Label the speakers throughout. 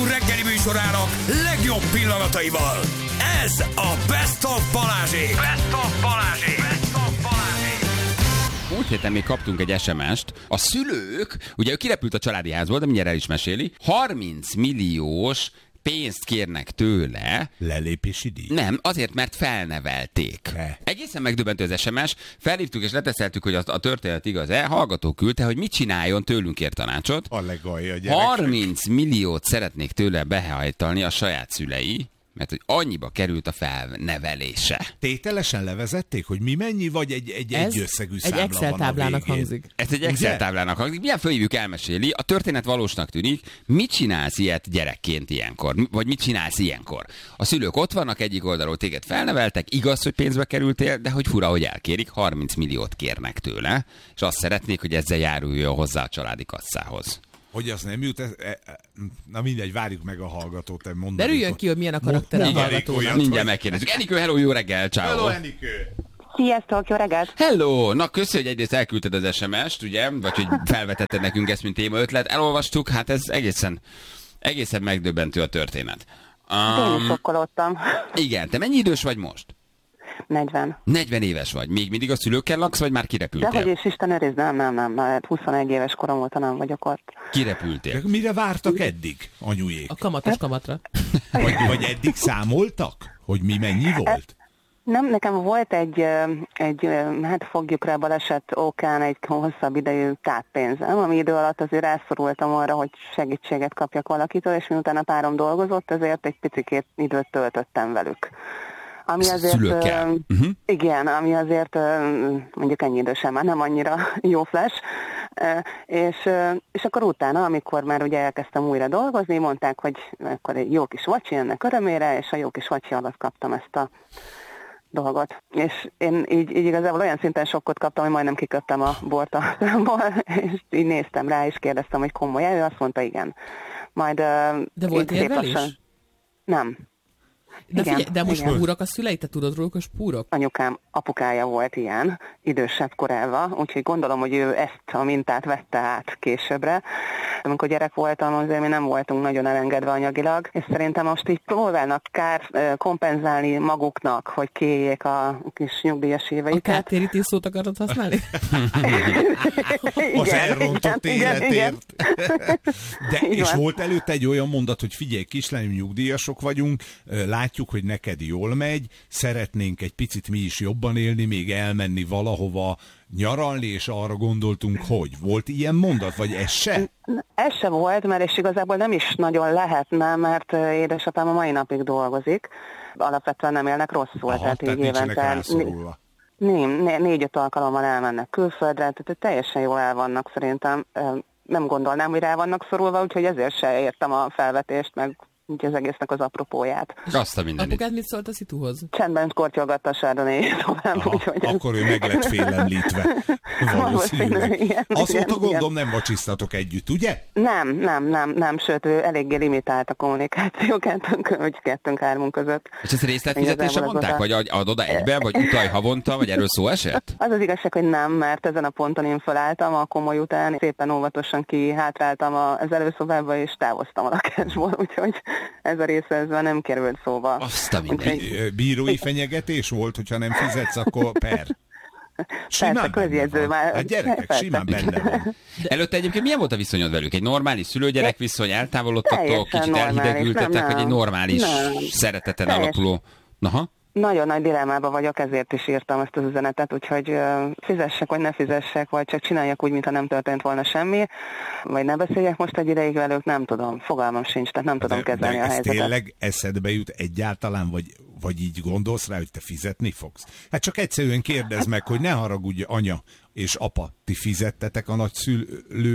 Speaker 1: Millásreggeli reggeli műsorának legjobb pillanataival. Ez a Best of Balázsék. Best of Balázsék. Best of Balázsék.
Speaker 2: Múlt héten még kaptunk egy SMS-t. A szülők, ugye ő kirepült a családi házból, de mindjárt el is meséli, 30 milliós pénzt kérnek tőle.
Speaker 3: Lelépési díj?
Speaker 2: Nem, azért, mert felnevelték. Egészen megdöbbentő az SMS. Felhívtuk és leteszeltük, hogy a történet igaz-e. Hallgató küldte, hogy mit csináljon, tőlünk kér tanácsot.
Speaker 3: A legalja, gyerekek.
Speaker 2: 30 milliót szeretnék tőle behajtani a saját szülei, mert hogy annyiba került a felnevelése.
Speaker 3: Tételesen levezették, hogy mi mennyi, vagy egy összegű számla
Speaker 4: egy Excel
Speaker 3: van a
Speaker 4: táblának
Speaker 3: végén?
Speaker 4: hangzik.
Speaker 2: Ez egy Excel táblának hangzik. Milyen fölhívjuk, elmeséli. A történet valósnak tűnik. Mit csinálsz ilyet gyerekként ilyenkor? Vagy mit csinálsz ilyenkor? A szülők ott vannak, egyik oldalról téged felneveltek, igaz, hogy pénzbe kerültél, de hogy fura, hogy elkérik, 30 milliót kérnek tőle, és azt szeretnék, hogy ezzel járuljon hozzá a családi kasszához.
Speaker 3: Hogy az nem jut? Na mindegy, várjuk meg a hallgatót.
Speaker 4: Derüljön ki, hogy milyen a karakter a hallgatónak.
Speaker 2: Mindjárt megkérdezzük. Enikő, hello, jó reggel, ciao.
Speaker 3: Hello, Enikő.
Speaker 5: Sziasztok, jó reggelt!
Speaker 2: Hello! Na, köszönjük, hogy egyrészt elküldted az SMS-t, ugye? Vagy hogy felvetetted nekünk ezt, mint téma ötlet. Elolvastuk, hát ez egészen megdöbbentő a történet.
Speaker 5: Én is sokkolódtam.
Speaker 2: Igen, te mennyi idős vagy most?
Speaker 5: 40.
Speaker 2: 40 éves vagy. Még mindig a szülőkkel laksz, vagy már kirepültél?
Speaker 5: Dehogy is, Isten őriz, nem. 21 éves korom óta nem vagyok ott.
Speaker 2: Kirepültél.
Speaker 3: De mire vártak eddig, anyujék?
Speaker 4: A kamatos kamatra.
Speaker 3: Vagy eddig számoltak? Hogy mi mennyi volt?
Speaker 5: Nem, nekem volt egy hát fogjuk rá baleset okán egy hosszabb idejű táppénzem, ami idő alatt azért rászorultam arra, hogy segítséget kapjak valakitől, és miután a párom dolgozott, ezért egy picikét időt töltöttem velük. Ami azért,
Speaker 2: szülőkkel.
Speaker 5: Igen, ami azért mondjuk ennyi idősen már nem annyira jó flash. És akkor utána, amikor már ugye elkezdtem újra dolgozni, mondták, hogy akkor egy jó kis vacsi ennek örömére, és a jó kis vacsi alatt kaptam ezt a dolgot. És én így igazából olyan szinten sokkot kaptam, hogy majdnem kiköptem a bort a számból, és így néztem rá, és kérdeztem, hogy komoly-e, ő azt mondta, igen. Majd,
Speaker 4: de volt érvelés?
Speaker 5: Nem.
Speaker 4: De, figyelj, de most spúrok a szülei? Te tudod róluk a spúrok?
Speaker 5: Anyukám apukája volt ilyen, idősebb korában, úgyhogy gondolom, hogy ő ezt a mintát vette át későbbre. Amikor gyerek voltam, azért mi nem voltunk nagyon elengedve anyagilag, és szerintem most így próbálnak kompenzálni maguknak, hogy kiéljék a kis nyugdíjas éveiket.
Speaker 4: A kártérítés szót akarod használni?
Speaker 3: Az elrontott életért. De és volt előtte egy olyan mondat, hogy figyelj, kislányom, nyugdíjasok vagyunk, látjuk, hogy neked jól megy, szeretnénk egy picit mi is jobban élni, még elmenni valahova nyaralni, és arra gondoltunk, hogy volt ilyen mondat, vagy ez se?
Speaker 5: Ez se volt, mert és igazából nem is nagyon lehetne, mert édesapám a mai napig dolgozik. Alapvetően nem élnek rosszul.
Speaker 3: Aha, tehát nincsenek rászorulva.
Speaker 5: 4-5 alkalommal elmennek külföldre, tehát teljesen jól el vannak szerintem. Nem gondolnám, hogy rá vannak szorulva, úgyhogy ezért se értem a felvetést, meg úgy az egésznek az apropóját.
Speaker 2: Azt a mindenit.
Speaker 4: Apukád mit szólt a szituhoz?
Speaker 5: Csendben kortyolgatta a Chardonnay tovább.
Speaker 3: Akkor ő meg lett félemlítve. Valószínűleg. Azóta gondolom nem vacsisztatok együtt, ugye?
Speaker 5: Nem, sőt, ő eléggé limitált a kommunikáció kettőnk-hármunk között.
Speaker 2: És ezt részletfizetésre mondták? Vagy ad oda egybe, vagy utalj havonta, vagy erről szó esett?
Speaker 5: Az igazság, hogy nem, mert ezen a ponton én felálltam a komoly után, szépen óvatosan kihátráltam az előszobába, és távoztam a lakásból, úgyhogy ez a része ezzel nem került szóba.
Speaker 2: Azt a mindenit.
Speaker 3: Bírói fenyegetés volt, hogyha nem fizetsz, akkor per.
Speaker 5: Persze, közjegyző már.
Speaker 3: Hát gyerekek, simán benne van.
Speaker 2: Előtte egyébként milyen volt a viszonyod velük? Egy normális szülő-gyerek viszony, eltávolodtatok, kicsit elhidegültetek, vagy egy normális szereteten alapuló? Naha?
Speaker 5: Nagyon nagy dilemmában vagyok, ezért is írtam ezt az üzenetet, úgyhogy fizessek, vagy ne fizessek, vagy csak csináljak úgy, mintha nem történt volna semmi, vagy ne beszéljek most egy ideig velük, nem tudom, fogalmam sincs, tehát nem tudom kezelni a helyzetet.
Speaker 3: Tényleg eszedbe jut egyáltalán, vagy így gondolsz rá, hogy te fizetni fogsz? Hát csak egyszerűen kérdezd meg, hogy ne haragudj, anya és apa, ti fizettetek a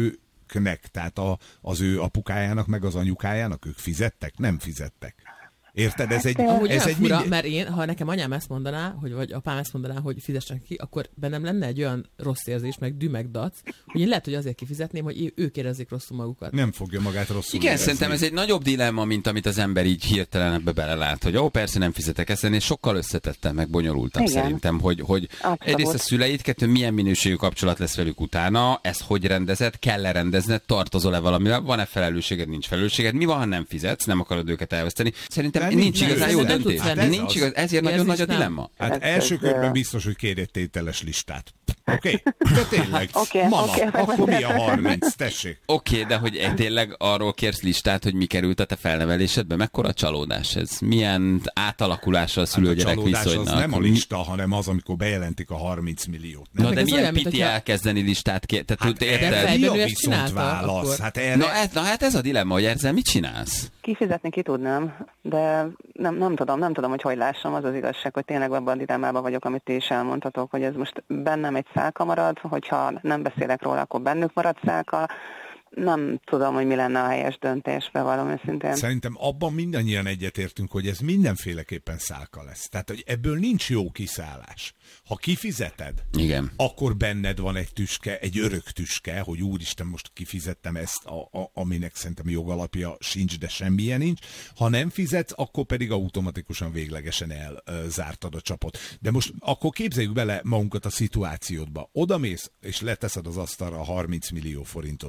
Speaker 3: nagyszülőknek, tehát az ő apukájának, meg az anyukájának, ők fizettek? Nem fizettek. Érted? Ez egy
Speaker 4: fura, mert én, ha nekem anyám ezt mondaná, vagy apám ezt mondaná, hogy fizessen ki, akkor bennem lenne egy olyan rossz érzés, meg dű, meg dac, hogy én lehet, hogy azért kifizetném, hogy ők érezzék rosszul magukat.
Speaker 3: Nem fogja magát rosszul
Speaker 2: érezni. Szerintem ez egy nagyobb dilemma, mint amit az ember így hirtelen ebbe belelát, hogy persze nem fizetek ezt, és sokkal összetettem, meg bonyolultabb szerintem, hogy egyrészt a szüleid, kettő, milyen minőségű kapcsolat lesz velük utána, ezt hogy rendezed, kell-e rendezned, tartozol-e valamivel, van-e felelősséged, nincs felelősséged, mi van, ha nem fizetsz, nem akarod őket elveszteni. Szerintem nincs igazán jó döntés. Ezért nagyon nagy a dilemma.
Speaker 3: Hát első körben biztos, hogy kér egy tételes listát. Oké? De tényleg. Mama, akkor mi a 30? Tessék.
Speaker 2: Oké, de hogy tényleg arról kérsz listát, hogy mi került a te felnevelésedbe? Mekkora csalódás ez? Milyen átalakulása a szülő-gyerek viszonynak?
Speaker 3: Az nem a lista, hanem az, amikor bejelentik a 30 milliót.
Speaker 2: Na, de milyen piti elkezdeni listát kér?
Speaker 3: Viszont válasz.
Speaker 2: Na hát ez a dilemma, hogy ezzel mit csinálsz?
Speaker 5: Kifizetni ki tudnám, de nem tudom, hogy lássam, az igazság, hogy tényleg abban a dilemmában vagyok, amit ti is elmondhatok, hogy ez most bennem egy szálka marad, hogyha nem beszélek róla, akkor bennük marad szálka. Nem tudom, hogy mi lenne a helyes döntés, bevallom őszintén.
Speaker 3: Szerintem abban mindannyian egyetértünk, hogy ez mindenféleképpen szálka lesz. Tehát, hogy ebből nincs jó kiszállás. Ha kifizeted,
Speaker 2: igen,
Speaker 3: akkor benned van egy tüske, egy örök tüske, hogy úristen, most kifizettem ezt, aminek szerintem jogalapja sincs, de semmilyen nincs. Ha nem fizetsz, akkor pedig automatikusan véglegesen elzártad a csapot. De most akkor képzeljük bele magunkat a szituációdba. Odamész, és leteszed az asztalra a 30 millió forintot.